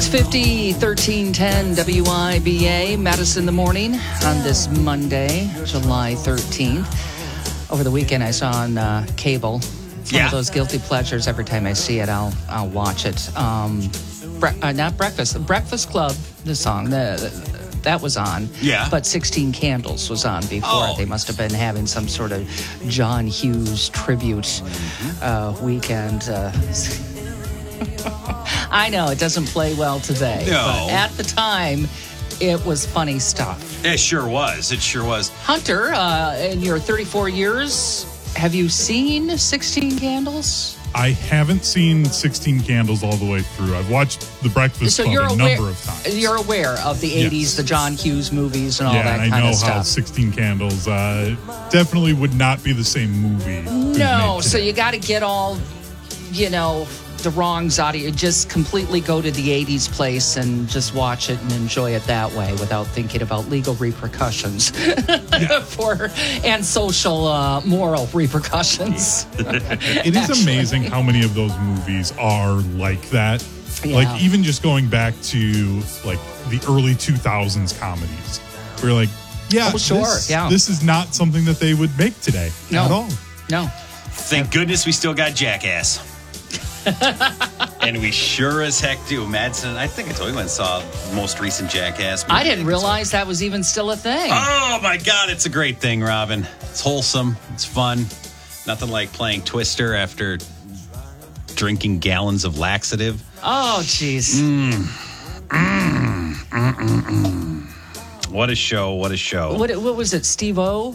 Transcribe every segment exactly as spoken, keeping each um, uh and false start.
six fifty, thirteen ten W I B A, Madison in the morning on this Monday, July thirteenth. Over the weekend, I saw on uh, cable. It's one yeah. of those guilty pleasures. Every time I see it, I'll I'll watch it. Um, bre- uh, not Breakfast. Breakfast Club, the song, the, the, that was on. Yeah. But sixteen Candles was on before. Oh. They must have been having some sort of John Hughes tribute uh, weekend. Uh, I know it doesn't play well today, No. but at the time, it was funny stuff. It sure was. It sure was. Hunter, uh, in your thirty-four years, have you seen sixteen Candles? I haven't seen sixteen Candles all the way through. I've watched The Breakfast So Club you're a aware, number of times. You're aware of the Yes. eighties, the John Hughes movies and all yeah, that and kind I know of how stuff. sixteen Candles uh, definitely would not be the same movie. it was No, made so today. you got to get all, you know, the wrongs out of you. Just completely go to the eighties place and just watch it and enjoy it that way without thinking about legal repercussions for and social uh, moral repercussions. It is amazing how many of those movies are like that. Yeah. Like even just going back to like the early two thousands comedies. We're like, yeah, Oh, sure, this, yeah. this is not something that they would make today No. at all. No. Thank goodness we still got Jackass. And we sure as heck do. Madsen, I think I told you when I saw the most recent Jackass movie. I didn't realize that was even still a thing. Oh, my God. It's a great thing, Robin. It's wholesome. It's fun. Nothing like playing Twister after drinking gallons of laxative. Oh, jeez. Mm. Mm. Mm, mm, mm. What a show. What a show. What, what was it, Steve-O?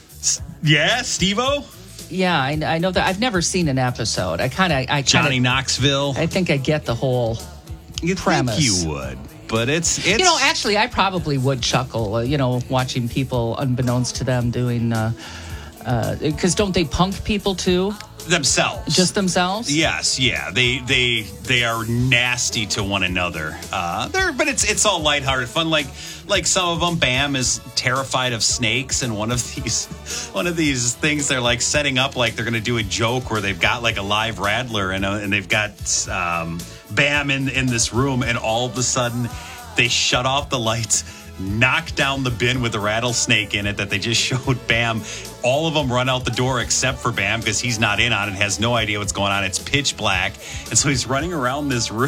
Yeah, Steve-O? Yeah, I, I know that. I've never seen an episode. I kind of, I kind Johnny of, Knoxville. I think I get the whole You'd premise. think you would, but it's, it's... You know, actually, I probably would chuckle, uh, you know, watching people, unbeknownst to them, doing, because uh, uh, don't they punk people too? Themselves. Just themselves? Yes, yeah. They they they are nasty to one another. Uh, they're, but it's it's all lighthearted fun. Like like some of them, Bam is terrified of snakes, and one of these one of these things they're like setting up like they're going to do a joke where they've got like a live rattler and uh, and they've got um, Bam in in this room, and all of a sudden they shut off the lights, knock down the bin with the rattlesnake in it that they just showed Bam. All of them run out the door except for Bam because he's not in on it, has no idea what's going on. It's pitch black. And so he's running around this room.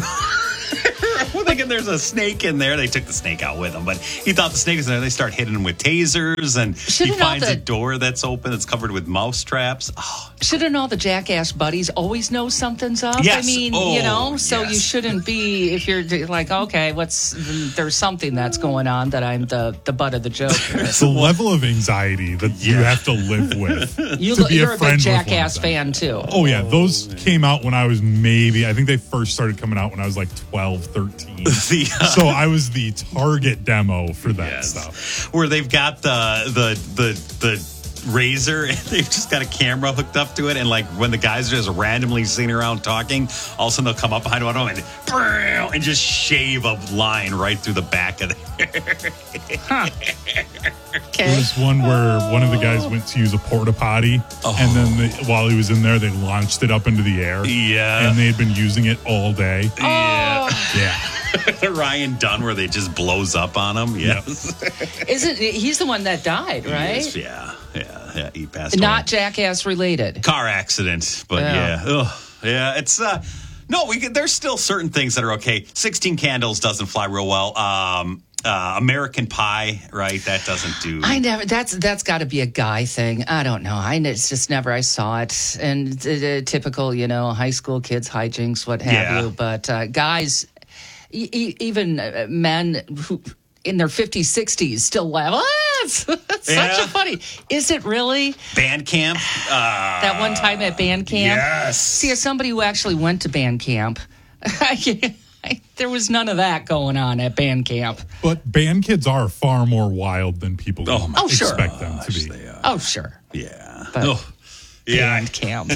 We're thinking there's a snake in there. They took the snake out with him, but he thought the snake was in there. They start hitting him with tasers, and Should've he finds known a that- door that's open that's covered with mouse traps. Oh, Shouldn't all the Jackass buddies always know something's up? Yes. I mean, Oh, you know, so yes. you shouldn't be, if you're like, okay, what's, there's something that's going on that I'm the, the butt of the joke. It's the level of anxiety that you Yeah. have to live with. You, to be you're a, friend big with one of Jackass them. fan, too. Oh, yeah. Those came out when I was maybe, I think they first started coming out when I was like twelve, thirteen. the, uh, So I was the target demo for that Yes. stuff. Where they've got the the the the razor and they've just got a camera hooked up to it, and like when the guys are just randomly sitting around talking, all of a sudden they'll come up behind one of them and, and just shave a line right through the back of it. Huh. There Okay. was one where one of the guys went to use a porta potty, Oh. and then they, while he was in there, they launched it up into the air. Yeah. And they had been using it all day. Yeah. Yeah. Ryan Dunn, where they just blows up on him. Yes. Isn't he's the one that died, right? Yes, yeah. Yeah. Yeah. He passed Not away. Jackass related. Car accident, but Yeah. yeah. Ugh. Yeah. It's, uh, no, we could, there's still certain things that are okay. sixteen Candles doesn't fly real well. Um, uh, American Pie, right? That doesn't do. I never. That's that's got to be a guy thing. I don't know. I it's just never. I saw it, and uh, typical, you know, high school kids hijinks, what have Yeah. you. But uh, guys, e- e- even uh, men who in their fifties, sixties, still laugh. Ah, it's, it's Yeah. such a funny. Is it really Band camp. Uh, that one time at band camp? Yes. See, as somebody who actually went to band camp, I, I, there was none of that going on at band camp. But band kids are far more wild than people Oh, my Oh, sure. expect them to be. They are. Oh, sure. Yeah. But- oh. Yeah. Band camp.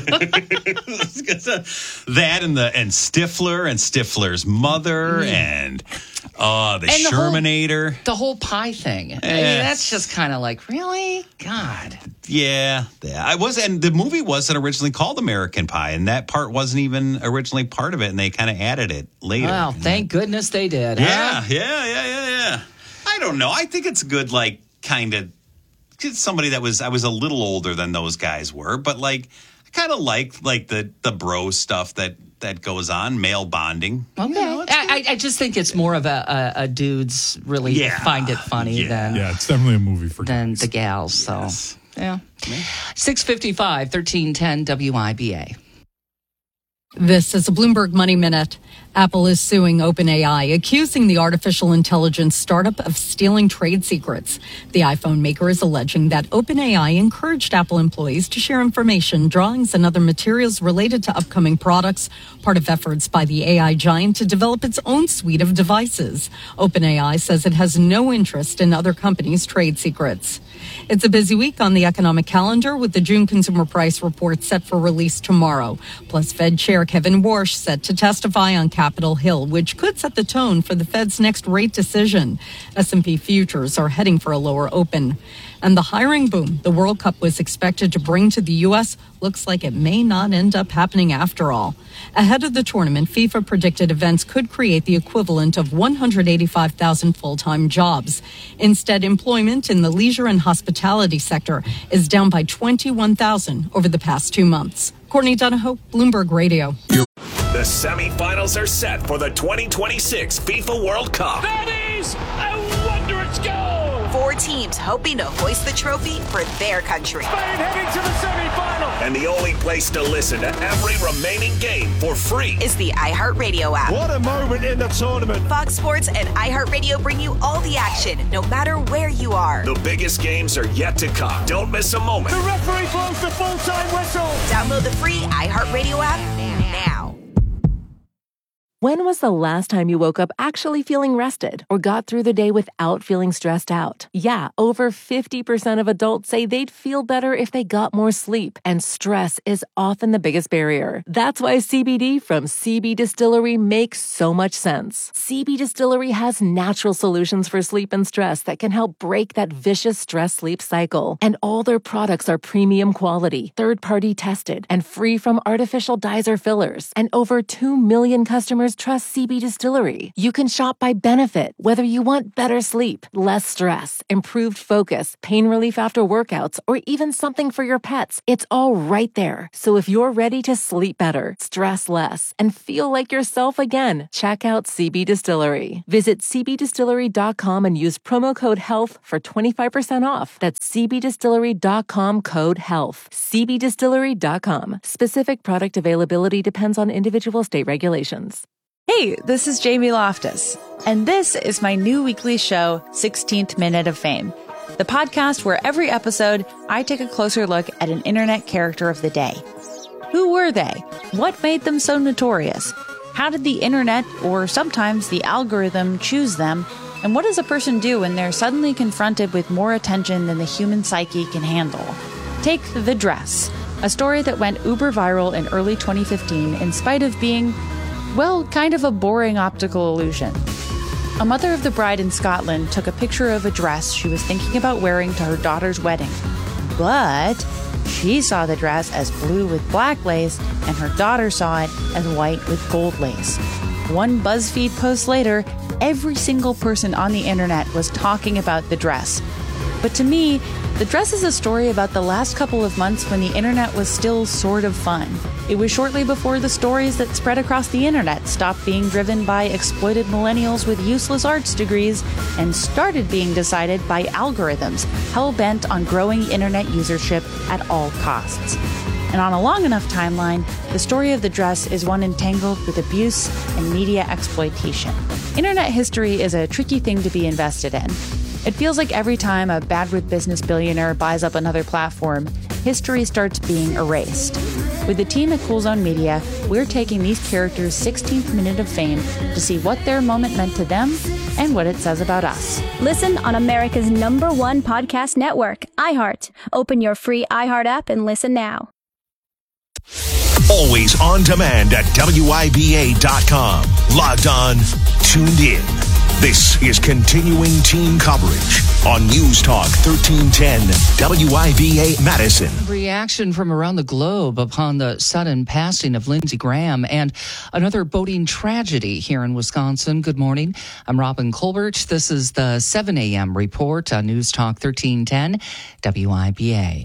That and the and Stifler and Stifler's mother and uh the And the whole- Shermanator. The whole pie thing. I mean, Yes. that's just kind of like, really? God. Yeah, yeah, I was, and the movie wasn't originally called American Pie, and that part wasn't even originally part of it, and they kind of added it later. Wow, thank goodness they did. Yeah, huh? yeah, yeah, yeah, yeah. I don't know. I think it's good, like, kind of, somebody that was, I was a little older than those guys were, but, like, I kind of liked, like, the, the bro stuff that, that goes on, male bonding. Okay. You know, I, I just think it's more of a, a, a dudes really Yeah, find it funny yeah. than, Yeah, it's definitely a movie for than guys. the gals. So, Yes. yeah. six fifty-five, thirteen ten W I B A. This is a Bloomberg Money Minute. Apple is suing OpenAI, accusing the artificial intelligence startup of stealing trade secrets. The iPhone maker is alleging that OpenAI encouraged Apple employees to share information, drawings, and other materials related to upcoming products, part of efforts by the A I giant to develop its own suite of devices. OpenAI says it has no interest in other companies' trade secrets. It's a busy week on the economic calendar with the June consumer price report set for release tomorrow. Plus, Fed Chair Kevin Warsh set to testify on Capitol Hill, which could set the tone for the Fed's next rate decision. S and P futures are heading for a lower open. And the hiring boom the World Cup was expected to bring to the U S looks like it may not end up happening after all. Ahead of the tournament, FIFA predicted events could create the equivalent of one hundred eighty-five thousand full-time jobs. Instead, employment in the leisure and hospitality sector is down by twenty-one thousand over the past two months. Courtney Donahoe, Bloomberg Radio. The semifinals are set for the twenty twenty-six FIFA World Cup. That is a wondrous goal! Four teams hoping to hoist the trophy for their country. Spain heading to the semifinal! And the only place to listen to every remaining game for free is the iHeartRadio app. What a moment in the tournament! Fox Sports and iHeartRadio bring you all the action, no matter where you are. The biggest games are yet to come. Don't miss a moment. The referee blows the full-time whistle! Download the free iHeartRadio app now. When was the last time you woke up actually feeling rested or got through the day without feeling stressed out? Yeah, over fifty percent of adults say they'd feel better if they got more sleep, and stress is often the biggest barrier. That's why C B D from C B Distillery makes so much sense. C B Distillery has natural solutions for sleep and stress that can help break that vicious stress-sleep cycle. And all their products are premium quality, third-party tested, and free from artificial dyes or fillers. And over two million customers trust C B Distillery. You can shop by benefit, whether you want better sleep, less stress, improved focus, pain relief after workouts, or even something for your pets. It's all right there. So if you're ready to sleep better, stress less, and feel like yourself again, check out C B Distillery. Visit c b distillery dot com and use promo code HEALTH for twenty-five percent off. That's c b distillery dot com code HEALTH. c b distillery dot com. Specific product availability depends on individual state regulations. Hey, this is Jamie Loftus, and this is my new weekly show, sixteenth Minute of Fame, the podcast where every episode I take a closer look at an internet character of the day. Who were they? What made them so notorious? How did the internet, or sometimes the algorithm, choose them? And what does a person do when they're suddenly confronted with more attention than the human psyche can handle? Take The Dress, a story that went uber viral in early twenty fifteen in spite of being, well, kind of a boring optical illusion. A mother of the bride in Scotland took a picture of a dress she was thinking about wearing to her daughter's wedding. But she saw the dress as blue with black lace, and her daughter saw it as white with gold lace. One BuzzFeed post later, every single person on the internet was talking about the dress. But to me, the dress is a story about the last couple of months when the internet was still sort of fun. It was shortly before the stories that spread across the internet stopped being driven by exploited millennials with useless arts degrees and started being decided by algorithms hell-bent on growing internet usership at all costs. And on a long enough timeline, the story of the dress is one entangled with abuse and media exploitation. Internet history is a tricky thing to be invested in. It feels like every time a bad with business billionaire buys up another platform, history starts being erased. With the team at Cool Zone Media, we're taking these characters' sixteenth minute of fame to see what their moment meant to them and what it says about us. Listen on America's number one podcast network, iHeart. Open your free iHeart app and listen now. Always on demand at W I B A dot com. Logged on, tuned in. This is continuing team coverage on News Talk thirteen ten W I B A Madison. Reaction from around the globe upon the sudden passing of Lindsey Graham and another boating tragedy here in Wisconsin. Good morning. I'm Robin Colbert. This is the seven a.m. report on News Talk thirteen ten W I B A.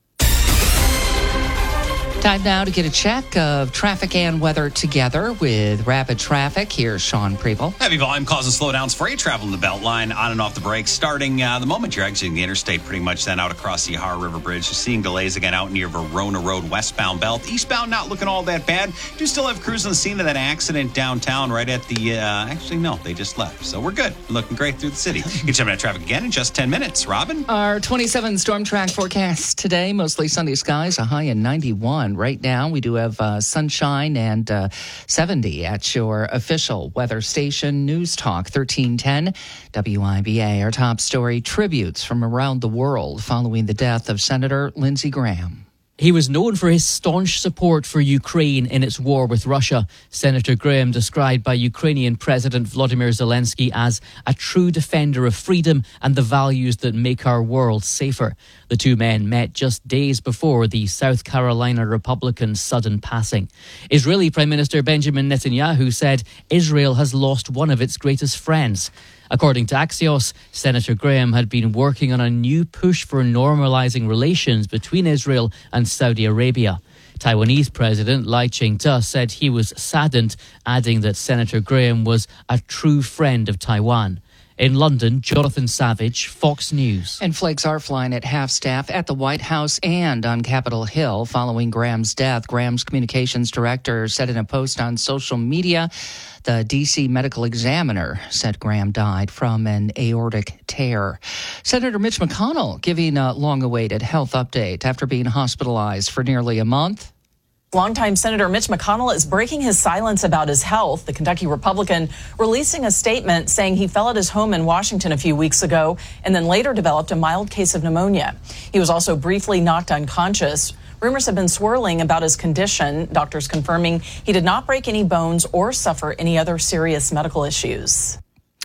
Time now to get a check of traffic and weather together with Rapid Traffic. Here's Sean Preble. Heavy volume causing slowdowns for you traveling the Beltline on and off the brakes. Starting uh, the moment you're exiting the interstate, pretty much then out across the Yahara River Bridge. You're seeing delays again out near Verona Road, westbound belt. Eastbound not looking all that bad. Do still have crews on the scene of that accident downtown right at the, uh, actually no, they just left. So we're good. Looking great through the city. You can check out traffic again in just ten minutes. Robin? Our twenty-seven storm track forecast today, mostly sunny skies, a high in ninety-one. Right now, we do have uh, sunshine and uh, seventy at your official weather station, News Talk thirteen ten W I B A. Our top story, tributes from around the world following the death of Senator Lindsey Graham. He was known for his staunch support for Ukraine in its war with Russia. Senator Graham, described by Ukrainian President Volodymyr Zelensky as a true defender of freedom and the values that make our world safer. The two men met just days before the South Carolina Republican's sudden passing. Israeli Prime Minister Benjamin Netanyahu said Israel has lost one of its greatest friends. According to Axios, Senator Graham had been working on a new push for normalizing relations between Israel and Saudi Arabia. Taiwanese President Lai Ching-te said he was saddened, adding that Senator Graham was a true friend of Taiwan. In London, Jonathan Savage, Fox News. And flakes are flying at half-staff at the White House and on Capitol Hill following Graham's death. Graham's communications director said in a post on social media, the D C Medical Examiner said Graham died from an aortic tear. Senator Mitch McConnell giving a long-awaited health update after being hospitalized for nearly a month. Longtime Senator Mitch McConnell is breaking his silence about his health. The Kentucky Republican releasing a statement saying he fell at his home in Washington a few weeks ago and then later developed a mild case of pneumonia. He was also briefly knocked unconscious. Rumors have been swirling about his condition, doctors confirming he did not break any bones or suffer any other serious medical issues.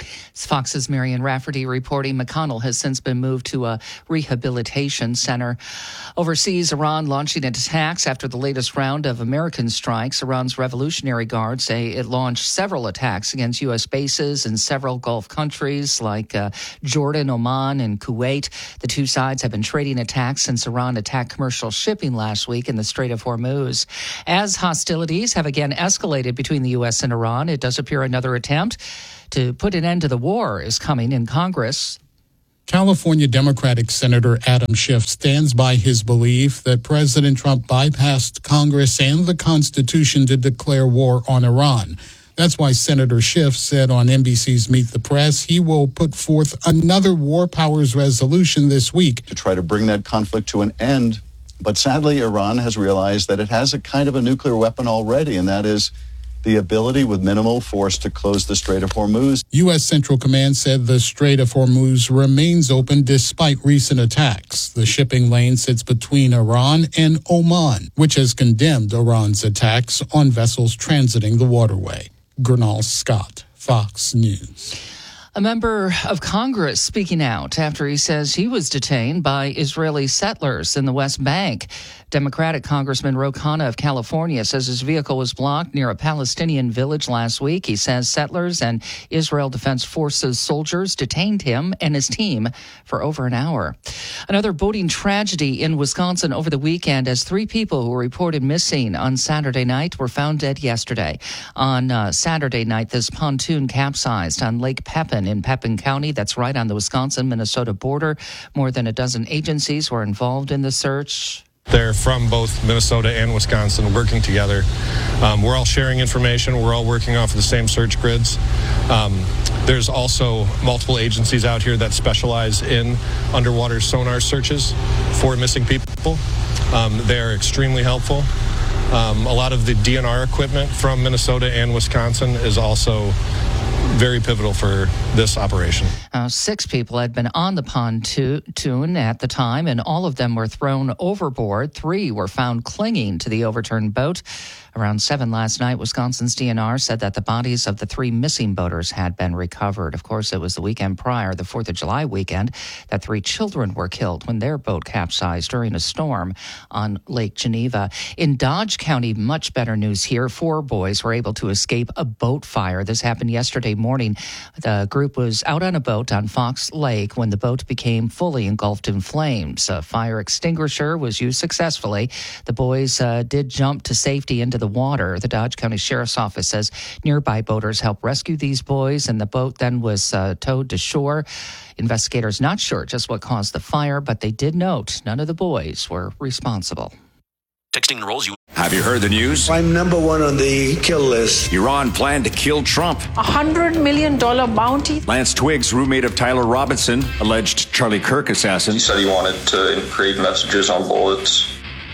Fox's Marion Rafferty reporting McConnell has since been moved to a rehabilitation center. Overseas, Iran launching attacks after the latest round of American strikes. Iran's Revolutionary Guard say it launched several attacks against U S bases in several Gulf countries like uh, Jordan, Oman, and Kuwait. The two sides have been trading attacks since Iran attacked commercial shipping last week in the Strait of Hormuz. As hostilities have again escalated between the U S and Iran, it does appear another attempt to put an end to the war is coming in Congress. California Democratic Senator Adam Schiff stands by his belief that President Trump bypassed Congress and the Constitution to declare war on Iran. That's why Senator Schiff said on N B C's Meet the Press he will put forth another war powers resolution this week to try to bring that conflict to an end. But sadly, Iran has realized that it has a kind of a nuclear weapon already, and that is the ability with minimal force to close the Strait of Hormuz. U S. Central Command said the Strait of Hormuz remains open despite recent attacks. The shipping lane sits between Iran and Oman, which has condemned Iran's attacks on vessels transiting the waterway. Gernal Scott, Fox News. A member of Congress speaking out after he says he was detained by Israeli settlers in the West Bank. Democratic Congressman Ro Khanna of California says his vehicle was blocked near a Palestinian village last week. He says settlers and Israel Defense Forces soldiers detained him and his team for over an hour. Another boating tragedy in Wisconsin over the weekend as three people who were reported missing on Saturday night were found dead yesterday. On uh, Saturday night, this pontoon capsized on Lake Pepin in Pepin County. That's right on the Wisconsin-Minnesota border. More than a dozen agencies were involved in the search. They're from both Minnesota and Wisconsin working together. Um, we're all sharing information. We're all working off of the same search grids. Um, there's also multiple agencies out here that specialize in underwater sonar searches for missing people. Um, they're extremely helpful. Um, a lot of the D N R equipment from Minnesota and Wisconsin is also very pivotal for this operation. Uh, six people had been on the pontoon at the time, and all of them were thrown overboard. Three were found clinging to the overturned boat. Around seven last night, Wisconsin's D N R said that the bodies of the three missing boaters had been recovered. Of course, it was the weekend prior, the fourth of July weekend, that three children were killed when their boat capsized during a storm on Lake Geneva. In Dodge County, much better news here. Four boys were able to escape a boat fire. This happened yesterday morning. The group was out on a boat on Fox Lake when the boat became fully engulfed in flames. A fire extinguisher was used successfully. The boys uh, did jump to safety into the water. The Dodge County Sheriff's Office says nearby boaters helped rescue these boys, and the boat then was uh, towed to shore. Investigators not sure just what caused the fire, but they did note none of the boys were responsible. Texting rolls you. Have you heard the news? I'm number one on the kill list. Iran planned to kill Trump. A hundred million dollar bounty. Lance Twiggs, roommate of Tyler Robinson, alleged Charlie Kirk assassin. He said he wanted to create messages on bullets.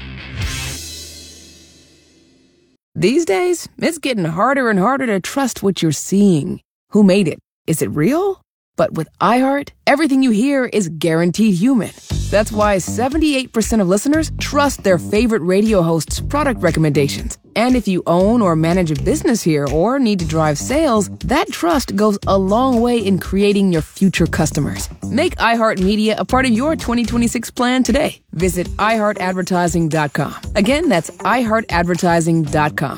These days, it's getting harder and harder to trust what you're seeing. Who made it? Is it real? But with iHeart, everything you hear is guaranteed human. That's why seventy-eight percent of listeners trust their favorite radio hosts' product recommendations. And if you own or manage a business here or need to drive sales, that trust goes a long way in creating your future customers. Make iHeartMedia a part of your twenty twenty-six plan today. Visit i heart advertising dot com. Again, that's i heart advertising dot com.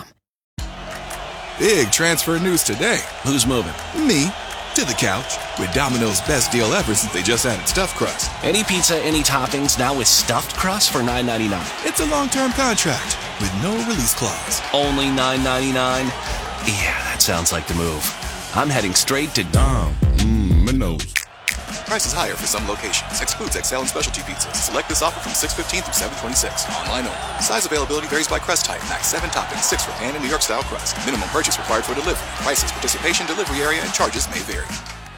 Big transfer news today. Who's moving? Me. To the couch with Domino's best deal ever since they just added stuffed crust. Any pizza, any toppings, now with stuffed crust for nine ninety-nine. It's a long-term contract with no release clause. Only nine ninety-nine? Yeah, that sounds like the move. I'm heading straight to Dom. Mmm, Minos. Prices higher for some locations. Excludes X L and specialty pizzas. Select this offer from six fifteen through seven twenty-six. Online only. Size availability varies by crust type. Max seven toppings, six for pan and New York style crust. Minimum purchase required for delivery. Prices, participation, delivery area, and charges may vary.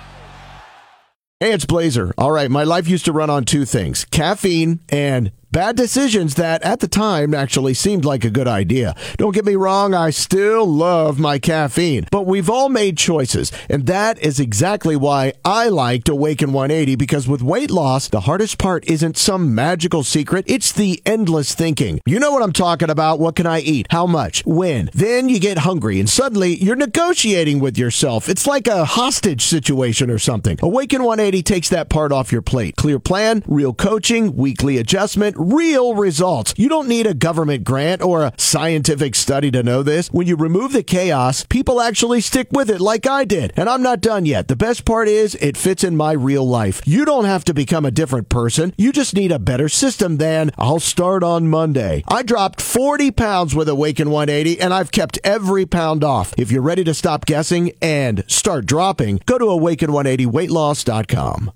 Hey, it's Blazer. All right, my life used to run on two things: caffeine and bad decisions that at the time actually seemed like a good idea. Don't get me wrong, I still love my caffeine, but we've all made choices, and that is exactly why I liked Awaken one eighty, because with weight loss, the hardest part isn't some magical secret, it's the endless thinking. You know what I'm talking about. What can I eat? How much? When? Then you get hungry, and suddenly you're negotiating with yourself. It's like a hostage situation or something. Awaken one eighty takes that part off your plate. Clear plan, real coaching, weekly adjustment, real results. You don't need a government grant or a scientific study to know this. When you remove the chaos, people actually stick with it like I did. And I'm not done yet. The best part is it fits in my real life. You don't have to become a different person. You just need a better system than I'll start on Monday. I dropped forty pounds with Awaken one eighty, and I've kept every pound off. If you're ready to stop guessing and start dropping, go to awaken one eighty weight loss dot com.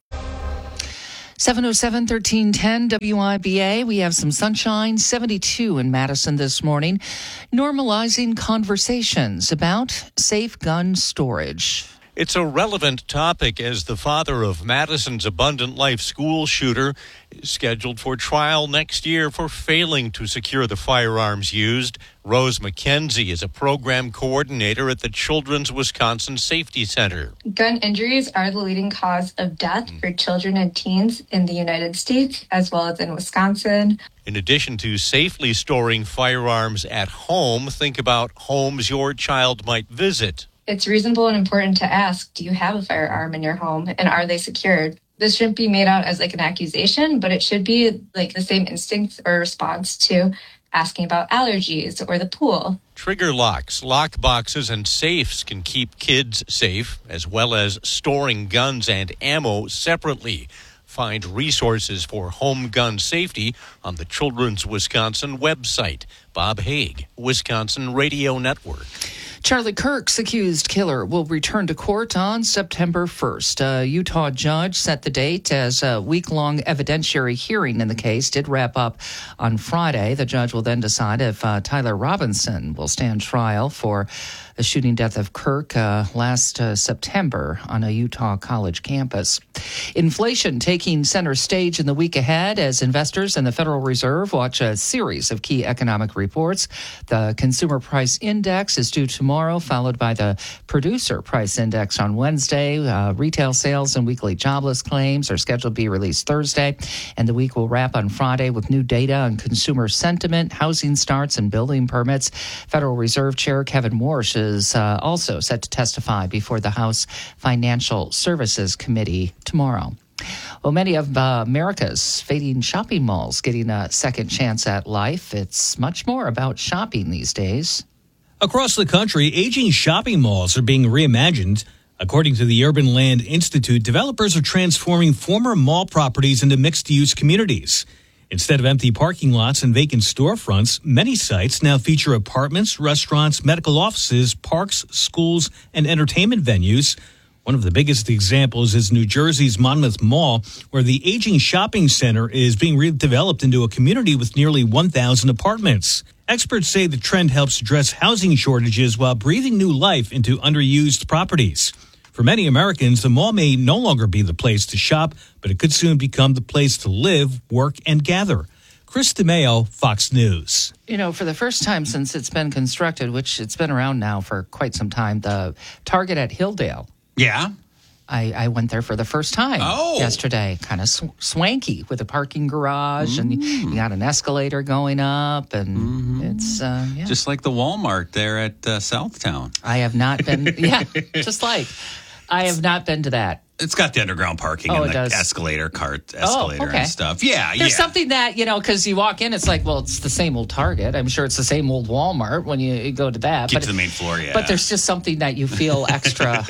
seven oh seven, thirteen ten W I B A. We have some sunshine, seventy-two in Madison this morning. Normalizing conversations about safe gun storage. It's a relevant topic as the father of Madison's Abundant Life school shooter is scheduled for trial next year for failing to secure the firearms used. Rose McKenzie is a program coordinator at the Children's Wisconsin Safety Center. Gun injuries are the leading cause of death for children and teens in the United States, as well as in Wisconsin. In addition to safely storing firearms at home, think about homes your child might visit. It's reasonable and important to ask, do you have a firearm in your home, and are they secured? This shouldn't be made out as like an accusation, but it should be like the same instinct or response to asking about allergies or the pool. Trigger locks, lock boxes, and safes can keep kids safe, as well as storing guns and ammo separately. Find resources for home gun safety on the Children's Wisconsin website. Bob Haig, Wisconsin Radio Network. Charlie Kirk's accused killer will return to court on September first. A Utah judge set the date as a week-long evidentiary hearing in the case did wrap up on Friday. The judge will then decide if uh, Tyler Robinson will stand trial for the shooting death of Kirk uh, last uh, September on a Utah college campus. Inflation taking center stage in the week ahead as investors and the Federal Reserve watch a series of key economic reports. The Consumer Price Index is due tomorrow, followed by the Producer Price Index on Wednesday. Uh, retail sales and weekly jobless claims are scheduled to be released Thursday, and the week will wrap on Friday with new data on consumer sentiment, housing starts, and building permits. Federal Reserve Chair Kevin Warsh is uh, also set to testify before the House Financial Services Committee tomorrow. Well, many of uh, America's fading shopping malls getting a second chance at life. It's much more about shopping these days. Across the country, aging shopping malls are being reimagined. According to the Urban Land Institute, developers are transforming former mall properties into mixed-use communities. Instead of empty parking lots and vacant storefronts, many sites now feature apartments, restaurants, medical offices, parks, schools, and entertainment venues. One of the biggest examples is New Jersey's Monmouth Mall, where the aging shopping center is being redeveloped into a community with nearly one thousand apartments. Experts say the trend helps address housing shortages while breathing new life into underused properties. For many Americans, the mall may no longer be the place to shop, but it could soon become the place to live, work, and gather. Chris DeMeo, Fox News. You know, for the first time since it's been constructed, which it's been around now for quite some time, the Target at Hilldale. Yeah. I, I went there for the first time oh. yesterday. Kind of sw- swanky with a parking garage, mm. and you, you got an escalator going up, and mm-hmm. it's uh, yeah. just like the Walmart there at uh, Southtown. I have not been. yeah, just like I have not been to that. It's got the underground parking oh, and it the does. escalator, cart escalator oh, okay. and stuff. Yeah, There's yeah. something that, you know, because you walk in, it's like, well, it's the same old Target. I'm sure it's the same old Walmart when you go to that. Get but, to the main floor, yeah. But there's just something that you feel extra,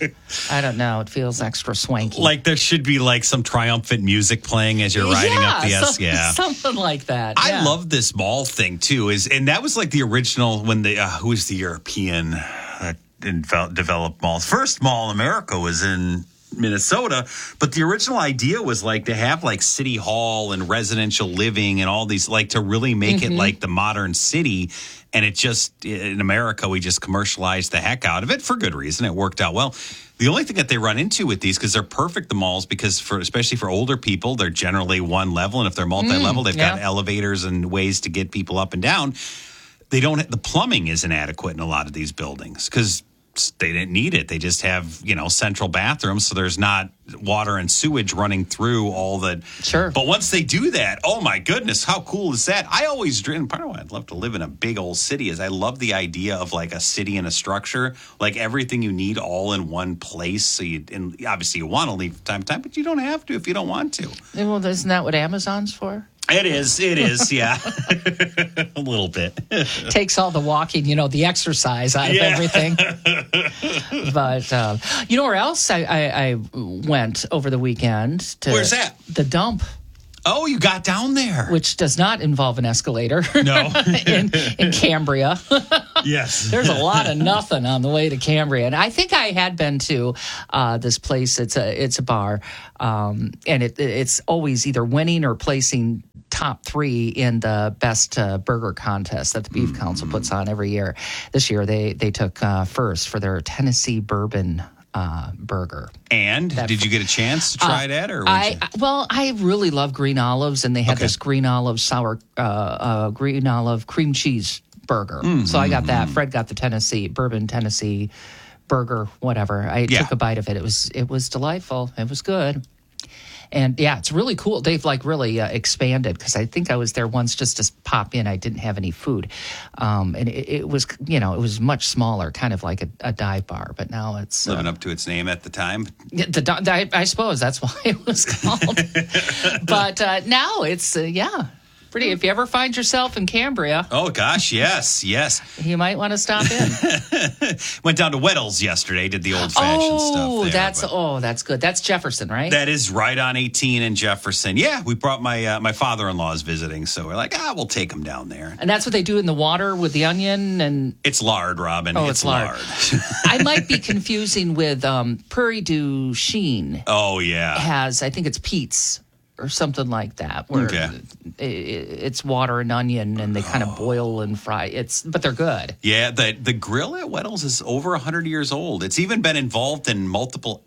I don't know, it feels extra swanky. Like there should be like some triumphant music playing as you're riding yeah, up the S. Some, yeah, something like that. I yeah. love this mall thing too. Is and that was like the original when the uh, who was the European that developed malls? First mall in America was in Minnesota, but the original idea was like to have like city hall and residential living and all these, like to really make mm-hmm. it like the modern city. And it just, in America, we just commercialized the heck out of it for good reason. It worked out well. The only thing that they run into with these, because they're perfect, the malls, because for especially for older people, they're generally one level. And if they're multi-level, mm, they've yeah. got elevators and ways to get people up and down. They don't, the plumbing isn't adequate in a lot of these buildings because they didn't need it. They just have, you know, central bathrooms, so there's not water and sewage running through all the. Sure. But once they do that, oh my goodness, how cool is that? I always dream. Part of why I'd love to live in a big old city is I love the idea of like a city and a structure, like everything you need all in one place. So you, and obviously you want to leave from time to time, but you don't have to if you don't want to. Well, isn't that what Amazon's for? It is. It is. Yeah. A little bit. Takes all the walking, you know, the exercise out of yeah. everything. But, uh, you know where else I, I, I went over the weekend? To Where's that? The Dump. Oh, you got down there. Which does not involve an escalator. No. in, in Cambria. Yes. There's a lot of nothing on the way to Cambria. And I think I had been to uh, this place. It's a it's a bar. Um, and it it's always either winning or placing top three in the best uh, burger contest that the Beef mm-hmm. Council puts on every year. This year they, they took uh, first for their Tennessee bourbon Uh, burger. And that, did you get a chance to try uh, that? Or I, I well, I really love green olives, and they had okay. this green olive sour, uh, uh, green olive cream cheese burger. Mm-hmm. So I got that. Fred got the Tennessee bourbon Tennessee burger, whatever. I yeah. took a bite of it. It was it was delightful. It was good. And yeah, it's really cool. They've like really uh, expanded because I think I was there once just to pop in. I didn't have any food. Um, and it, it was, you know, it was much smaller, kind of like a, a dive bar. But now it's... Living uh, up to its name at the time. The, the, I suppose that's why it was called. But uh, now it's, uh, yeah... Pretty. If you ever find yourself in Cambria. Oh, gosh, yes, yes. You might want to stop in. Went down to Weddell's yesterday, did the old-fashioned oh, stuff there. That's, but oh, that's good. That's Jefferson, right? That is right on eighteen in Jefferson. Yeah, we brought my uh, my father-in-law's visiting, so we're like, ah, we'll take him down there. And that's what they do in the water with the onion? and It's lard, Robin. Oh, it's, it's lard. lard. I might be confusing with um, Prairie du Chien. Oh, yeah. Has, I think it's Pete's. Or something like that, where okay. it, it's water and onion, and they kind of boil and fry. It's, but they're good. Yeah, the the grill at Weddell's is over a hundred years old. It's even been involved in multiple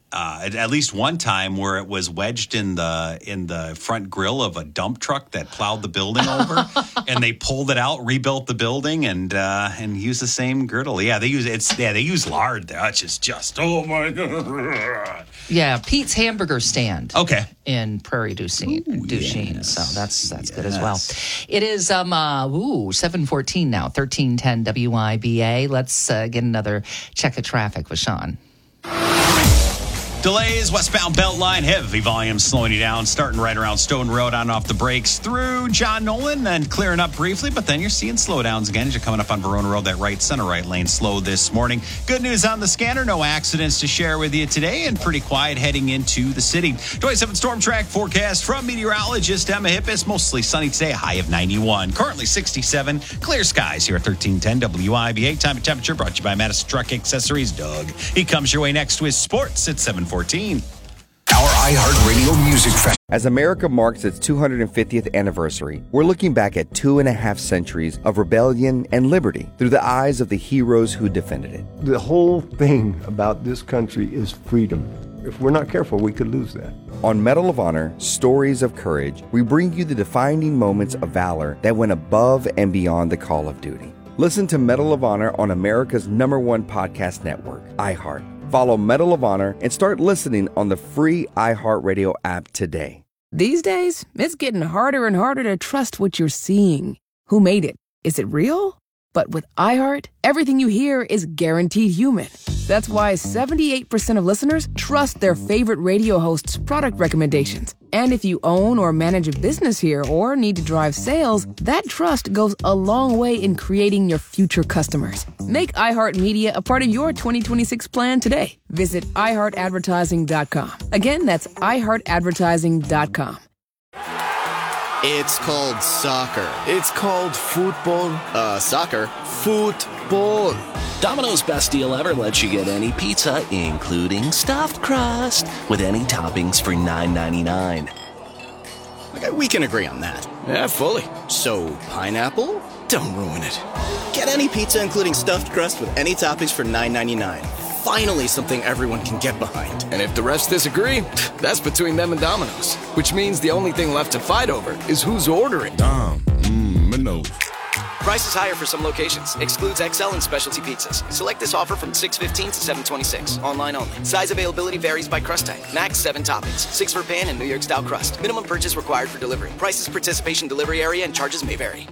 uh, at, at least one time where it was wedged in the in the front grill of a dump truck that plowed the building over, and they pulled it out, rebuilt the building, and uh, and used the same griddle. Yeah, they use it's yeah they use lard there. It's just just oh my god. Yeah, Pete's Hamburger Stand. Okay. In Prairie du Chien. Yes. So that's that's yes. good as well. It is um uh ooh seven fourteen now, thirteen ten W I B A. Let's uh, get another check of traffic with Sean. Delays, westbound Beltline, heavy volume slowing you down, starting right around Stone Road on off the brakes through John Nolan and clearing up briefly, but then you're seeing slowdowns again as you're coming up on Verona Road, that right center right lane slow this morning. Good news on the scanner, no accidents to share with you today and pretty quiet heading into the city. twenty-seven Storm Track forecast from meteorologist Emma Hippis, mostly sunny today, a high of ninety-one, currently sixty-seven, clear skies here at thirteen ten W I B A. Time and temperature brought to you by Madison Truck Accessories. Doug, he comes your way next with sports at seven fourteen. Our iHeartRadio Music Festival. As America marks its two hundred fiftieth anniversary, we're looking back at two and a half centuries of rebellion and liberty through the eyes of the heroes who defended it. The whole thing about this country is freedom. If we're not careful, we could lose that. On Medal of Honor, Stories of Courage, we bring you the defining moments of valor that went above and beyond the call of duty. Listen to Medal of Honor on America's number one podcast network, iHeart. Follow Medal of Honor and start listening on the free iHeartRadio app today. These days, it's getting harder and harder to trust what you're seeing. Who made it? Is it real? But with iHeart, everything you hear is guaranteed human. That's why seventy-eight percent of listeners trust their favorite radio host's product recommendations. And if you own or manage a business here or need to drive sales, that trust goes a long way in creating your future customers. Make iHeartMedia a part of your twenty twenty-six plan today. Visit i heart advertising dot com. Again, that's i heart advertising dot com. It's called soccer. It's called football. Uh, soccer. Football. Domino's best deal ever lets you get any pizza, including stuffed crust, with any toppings for nine ninety-nine. Okay, we can agree on that. Yeah, fully. So, pineapple? Don't ruin it. Get any pizza, including stuffed crust, with any toppings for nine ninety-nine. Finally, something everyone can get behind. And if the rest disagree, that's between them and Domino's. Which means the only thing left to fight over is who's ordering. Dom, mmm, Minos. Price is higher for some locations. Excludes X L and specialty pizzas. Select this offer from six fifteen to seven twenty-six. Online only. Size availability varies by crust type. Max seven toppings. Six for pan and New York style crust. Minimum purchase required for delivery. Prices, participation, delivery area, and charges may vary.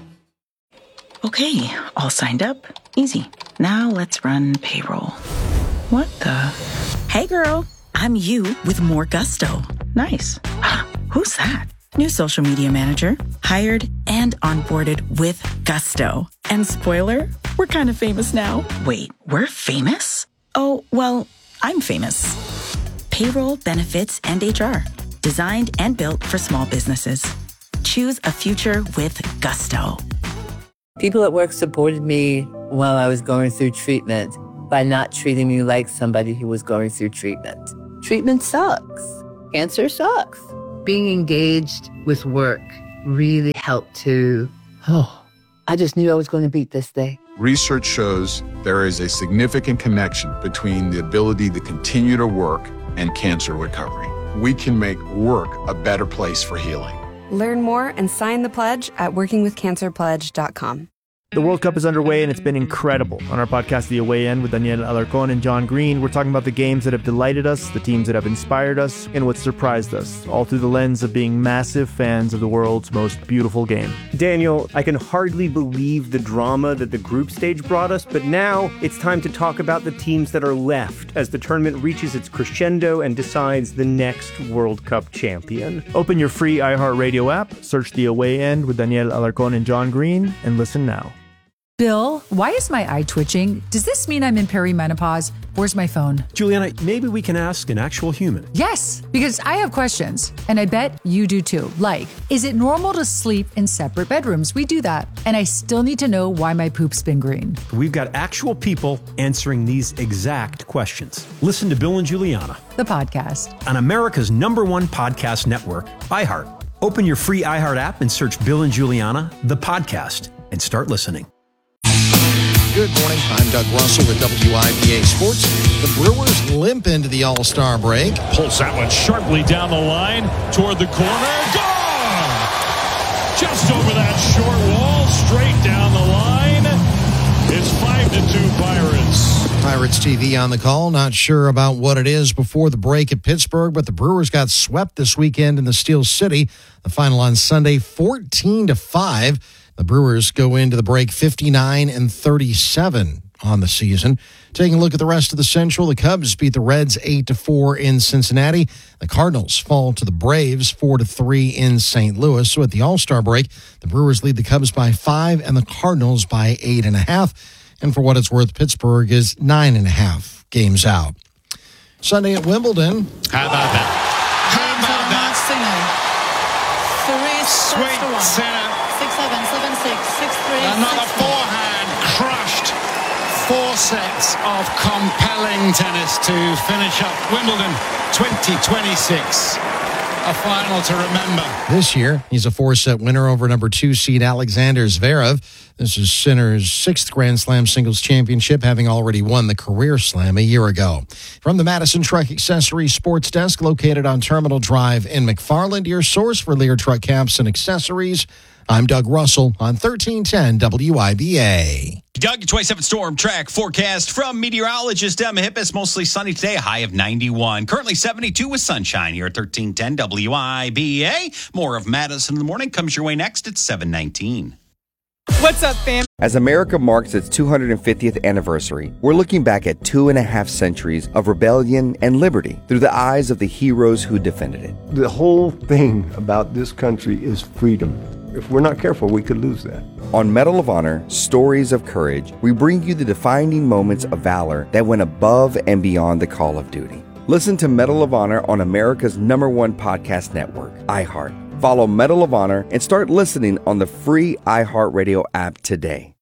Okay, all signed up. Easy. Now let's run payroll. What the? Hey girl, I'm you with more gusto. Nice. Who's that? New social media manager, hired and onboarded with gusto. And spoiler, we're kind of famous now. Wait, we're famous? Oh, well, I'm famous. Payroll, benefits, and H R. Designed and built for small businesses. Choose a future with gusto. People at work supported me while I was going through treatment by not treating me like somebody who was going through treatment. Treatment sucks. Cancer sucks. Being engaged with work really helped to, oh, I just knew I was going to beat this thing. Research shows there is a significant connection between the ability to continue to work and cancer recovery. We can make work a better place for healing. Learn more and sign the pledge at working with cancer pledge dot com. The World Cup is underway, and it's been incredible. On our podcast, The Away End, with Daniel Alarcon and John Green, we're talking about the games that have delighted us, the teams that have inspired us, and what surprised us, all through the lens of being massive fans of the world's most beautiful game. Daniel, I can hardly believe the drama that the group stage brought us, but now it's time to talk about the teams that are left as the tournament reaches its crescendo and decides the next World Cup champion. Open your free iHeartRadio app, search The Away End with Daniel Alarcon and John Green, and listen now. Bill, why is my eye twitching? Does this mean I'm in perimenopause? Where's my phone? Juliana, maybe we can ask an actual human. Yes, because I have questions, and I bet you do too. Like, is it normal to sleep in separate bedrooms? We do that. And I still need to know why my poop's been green. We've got actual people answering these exact questions. Listen to Bill and Juliana, the podcast, on America's number one podcast network, iHeart. Open your free iHeart app and search Bill and Juliana, the podcast, and start listening. Good morning. I'm Doug Russell with W I B A Sports. The Brewers limp into the All-Star break. Pulls that one sharply down the line toward the corner. Gone! Just over that short wall, straight down the line. It's five to two Pirates. Pirates T V on the call. Not sure about what it is before the break at Pittsburgh, but the Brewers got swept this weekend in the Steel City. The final on Sunday, fourteen to five. The Brewers go into the break fifty-nine and thirty-seven on the season. Taking a look at the rest of the Central, the Cubs beat the Reds eight to four in Cincinnati. The Cardinals fall to the Braves four to three in Saint Louis. So at the All-Star break, the Brewers lead the Cubs by five and the Cardinals by eight and a half. And for what it's worth, Pittsburgh is nine and a half games out. Sunday at Wimbledon. How about that? How about that? Three Sweet to one. Sinner. Six seven, seven six, six three. Another six, forehand crushed. Four sets of compelling tennis to finish up Wimbledon twenty twenty-six. A final to remember. This year, he's a four-set winner over number two seed Alexander Zverev. This is Sinner's sixth Grand Slam singles championship, having already won the Career Slam a year ago. From the Madison Truck Accessories Sports Desk, located on Terminal Drive in McFarland, your source for Lear truck caps and accessories, I'm Doug Russell on thirteen ten W I B A. Doug, your twenty-seven storm track forecast from meteorologist Emma Hippis. Mostly sunny today, a high of ninety-one. Currently seventy-two with sunshine here at thirteen ten W I B A. More of Madison in the morning comes your way next at seven nineteen. What's up, fam? As America marks its two hundred fiftieth anniversary, we're looking back at two and a half centuries of rebellion and liberty through the eyes of the heroes who defended it. The whole thing about this country is freedom. If we're not careful, we could lose that. On Medal of Honor, Stories of Courage, we bring you the defining moments of valor that went above and beyond the call of duty. Listen to Medal of Honor on America's number one podcast network, iHeart. Follow Medal of Honor and start listening on the free iHeartRadio app today.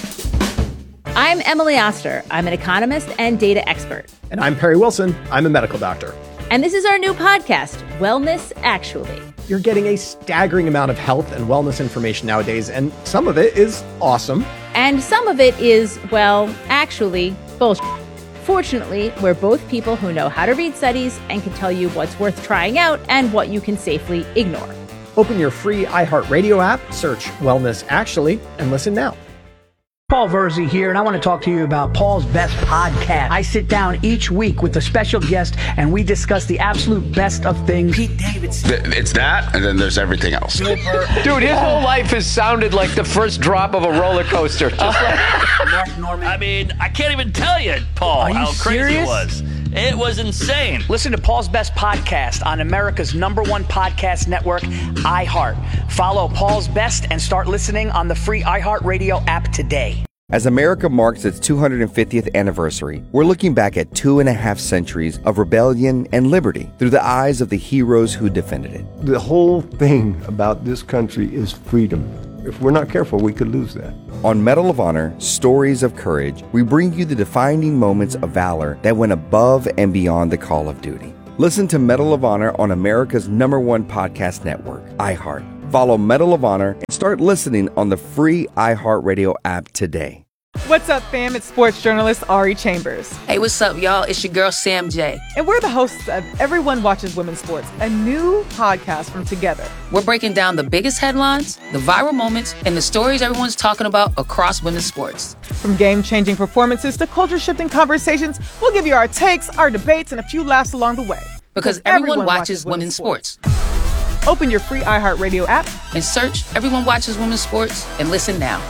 I'm Emily Oster. I'm an economist and data expert. And I'm Perry Wilson. I'm a medical doctor. And this is our new podcast, Wellness Actually. You're getting a staggering amount of health and wellness information nowadays, and some of it is awesome. And some of it is, well, actually, bullshit. Fortunately, we're both people who know how to read studies and can tell you what's worth trying out and what you can safely ignore. Open your free iHeartRadio app, search Wellness Actually, and listen now. Paul Verzi here, and I want to talk to you about Paul's Best Podcast. I sit down each week with a special guest, and we discuss the absolute best of things. Pete Davidson. It's that, and then there's everything else. Dude, his whole life has sounded like the first drop of a roller coaster. Just like Mark Norman. I mean, I can't even tell you, Paul, how crazy serious? it was. It was insane. Listen to Paul's Best Podcast on America's number one podcast network, iHeart. Follow Paul's Best and start listening on the free iHeartRadio app today. As America marks its two hundred fiftieth anniversary, we're looking back at two and a half centuries of rebellion and liberty through the eyes of the heroes who defended it. The whole thing about this country is freedom. If we're not careful, we could lose that. On Medal of Honor, Stories of Courage, we bring you the defining moments of valor that went above and beyond the call of duty. Listen to Medal of Honor on America's number one podcast network, iHeart. Follow Medal of Honor and start listening on the free iHeartRadio app today. What's up, fam? It's sports journalist Ari Chambers. Hey, what's up, y'all? It's your girl, Sam J. And we're the hosts of Everyone Watches Women's Sports, a new podcast from Together. We're breaking down the biggest headlines, the viral moments, and the stories everyone's talking about across women's sports. From game-changing performances to culture-shifting conversations, we'll give you our takes, our debates, and a few laughs along the way. Because, because everyone, everyone watches, watches women's sports. sports. Open your free iHeartRadio app and search Everyone Watches Women's Sports and listen now.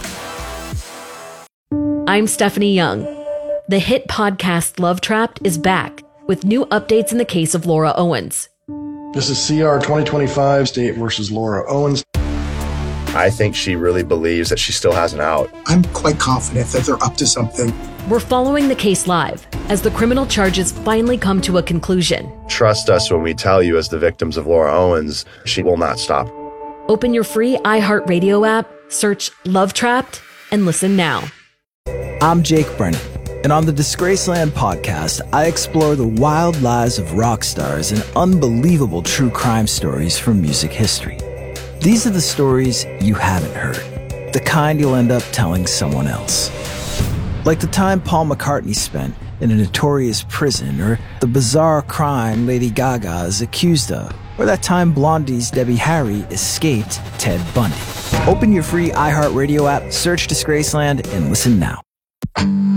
I'm Stephanie Young. The hit podcast Love Trapped is back with new updates in the case of Laura Owens. This is C R twenty twenty-five State versus Laura Owens. I think she really believes that she still has an out. I'm quite confident that they're up to something. We're following the case live as the criminal charges finally come to a conclusion. Trust us when we tell you, as the victims of Laura Owens, she will not stop. Open your free iHeartRadio app, search Love Trapped, and listen now. I'm Jake Brennan, and on the Disgraceland podcast, I explore the wild lives of rock stars and unbelievable true crime stories from music history. These are the stories you haven't heard, the kind you'll end up telling someone else. Like the time Paul McCartney spent in a notorious prison, or the bizarre crime Lady Gaga is accused of, or that time Blondie's Debbie Harry escaped Ted Bundy. Open your free iHeartRadio app, search Disgraceland, and listen now.